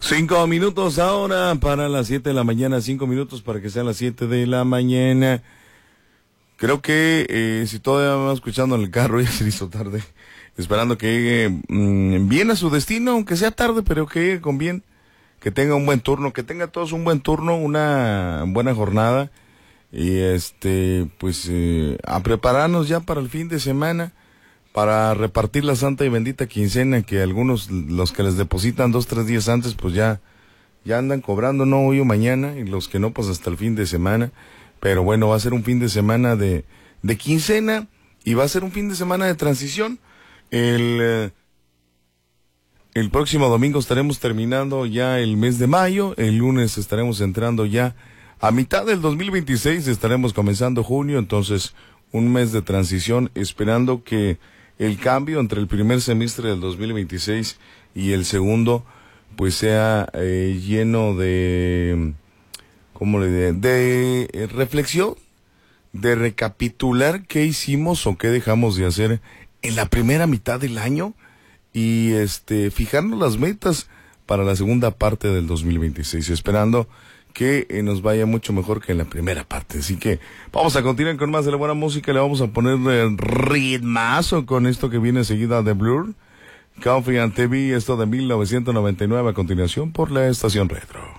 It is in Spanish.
5 minutos ahora para las 7 de la mañana, 5 minutos para que sean las 7 de la mañana. Creo que si todavía me va escuchando en el carro, ya se hizo tarde, esperando que llegue bien a su destino, aunque sea tarde, pero que llegue con bien, que tenga un buen turno, que tenga todos un buen turno, una buena jornada, y pues a prepararnos ya para el fin de semana, para repartir la santa y bendita quincena, que algunos, los que les depositan 2-3 días antes, pues ya andan cobrando, no hoy o mañana, y los que no, pues hasta el fin de semana. Pero bueno, va a ser un fin de semana de quincena, y va a ser un fin de semana de transición. El próximo domingo estaremos terminando ya el mes de mayo, el lunes estaremos entrando ya a mitad del 2026, estaremos comenzando junio, entonces un mes de transición, esperando que el cambio entre el primer semestre del 2026 y el segundo pues sea lleno de, ¿cómo le diré?, de reflexión, de recapitular qué hicimos o qué dejamos de hacer en la primera mitad del año, y fijarnos las metas para la segunda parte del 2026, esperando que nos vaya mucho mejor que en la primera parte. Así que vamos a continuar con más de la buena música. Le vamos a poner ritmazo con esto que viene seguida de Blur, Coffee and TV, esto de 1999, a continuación por la estación Retro.